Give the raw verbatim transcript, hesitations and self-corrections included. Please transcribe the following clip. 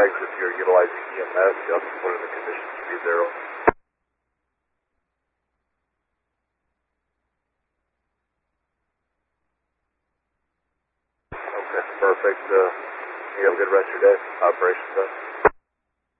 flags if you're utilizing E M S. You also put in the conditions to be zero. Okay, perfect. Uh, you have a good rest of your day. Operations done.